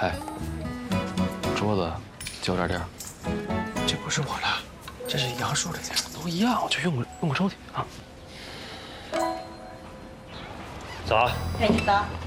哎，桌子借我点地儿。 这不是我的，这是杨叔的家。 都一样，我就用个抽屉啊。走啊。 哎，走。